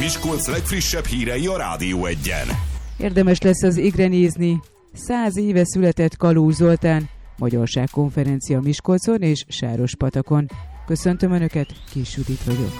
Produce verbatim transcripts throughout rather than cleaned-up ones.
Miskolc legfrissebb hírei a Rádió Egyen. Érdemes lesz az égre nézni. Száz éve született Kalózs Zoltán, Magyarságkonferencia Miskolcon és Sárospatakon. Köszöntöm Önöket, Kis Judit vagyok.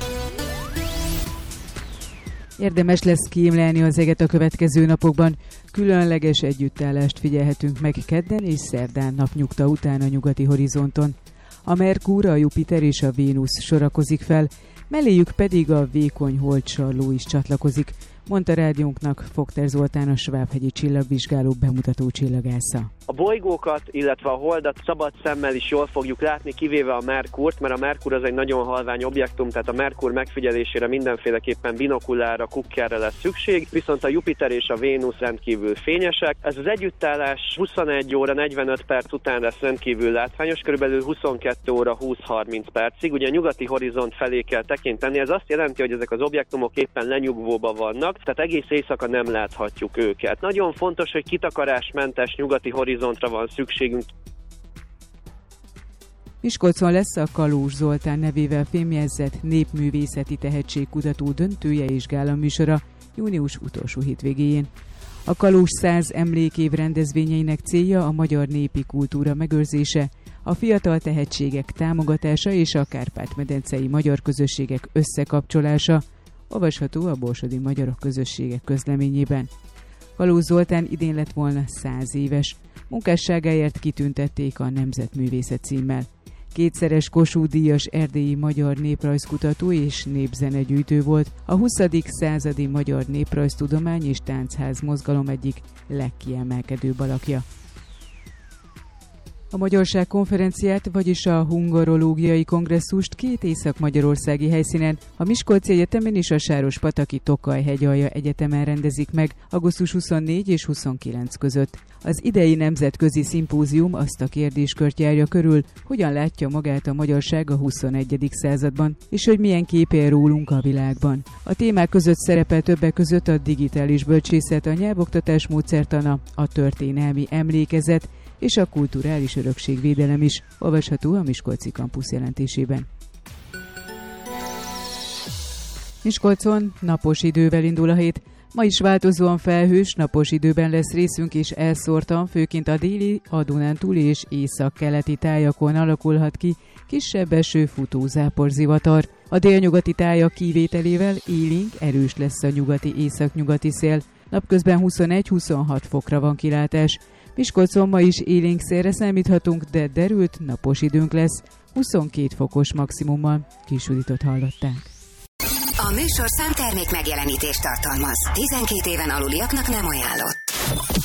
Érdemes lesz kiimlelni az eget a következő napokban. Különleges együttállást figyelhetünk meg kedden és szerdán napnyugta után a nyugati horizonton. A Merkur, a Jupiter és a Vénusz sorakozik fel, melléjük pedig a vékony holdsarló is csatlakozik, mondta rádiónknak Fogter Zoltán, a Svábhegyi csillagvizsgáló bemutató csillagásza. A bolygókat, illetve a holdat szabad szemmel is jól fogjuk látni, kivéve a Merkurt, mert a Merkur az egy nagyon halvány objektum, tehát a Merkur megfigyelésére mindenféleképpen binokulára, kukkerre lesz szükség, viszont a Jupiter és a Vénusz rendkívül fényesek. Ez az együttállás huszonegy óra negyvenöt perc után lesz rendkívül látványos, körülbelül huszonkettő óra húsz-harminc percig. Ugye a nyugati horizont felé kell tekinteni, ez azt jelenti, hogy ezek az objektumok éppen lenyugvóban vannak, tehát egész éjszaka nem láthatjuk őket. Nagyon fontos, hogy kitakarásmentes nyugati horizontra van szükségünk. Miskolcon lesz a Kalózs Zoltán nevével fémjegyzett népművészeti tehetségkutató döntője és gálaműsora június utolsó hétvégéjén. A Kalózs száz emlékév rendezvényeinek célja a magyar népi kultúra megőrzése, a fiatal tehetségek támogatása és a kárpát-medencei magyar közösségek összekapcsolása, olvasható a Borsodi Magyarok Közösségek közleményében. Kalózs Zoltán idén lett volna száz éves. Munkásságáért kitüntették a Nemzetművészet címmel. Kétszeres Kossuth-díjas erdélyi magyar néprajzkutató és népzenegyűjtő volt, a huszadik századi magyar néprajztudomány és táncház mozgalom egyik legkiemelkedőbb alakja. A Magyarságkonferenciát, vagyis a hungarológiai kongresszust két észak-magyarországi helyszínen, a Miskolci Egyetemen és a Sárospataki Tokaj hegyalja egyetemen rendezik meg augusztus huszonnégy és huszonkilenc között. Az idei nemzetközi szimpózium azt a kérdéskört járja körül, hogyan látja magát a magyarság a huszonegyedik században, és hogy milyen képe rólunk a világban. A témák között szerepel többek között a digitális bölcsészet, a nyelvoktatás módszertana, a történelmi emlékezet, és a kulturális örökségvédelem is, olvasható a Miskolci Kampusz jelentésében. Miskolcon napos idővel indul a hét. Ma is változóan felhős, napos időben lesz részünk, és elszórtan, főként a déli, a Dunántúli és északkeleti tájakon alakulhat ki kisebb eső, futó záporzivatar. A délnyugati tájak kivételével élénk, erős lesz a nyugati északnyugati szél. Napközben huszonegy-huszonhat fokra van kilátás. Miskolcon ma is élénk szélre számíthatunk, de derült, napos időnk lesz, huszonkét fokos maximummal. Kis Juditot hallották. A műsorszám termék megjelenítést tartalmaz. tizenkét éven aluliaknak nem ajánlott.